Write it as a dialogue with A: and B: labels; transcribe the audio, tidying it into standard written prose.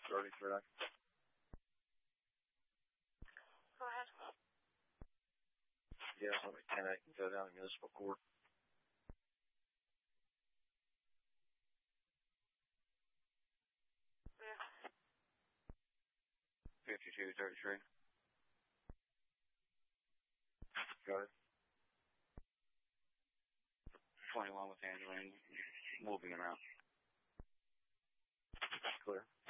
A: 33.
B: Go ahead.
A: Yes, let me 10-8 and go down to municipal court.
B: Yeah.
A: 5233. Got it. 21 with Angeline. Moving around. Clear.